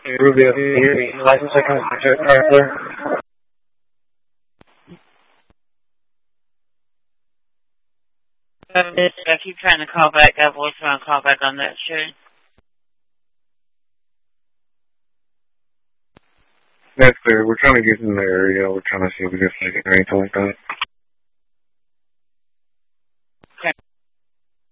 Rubio, your license I can right there? I keep trying to call back. That voicemail call back on that shit. That's fair. We're trying to get in the area. We're trying to see if we can fake it or anything like that.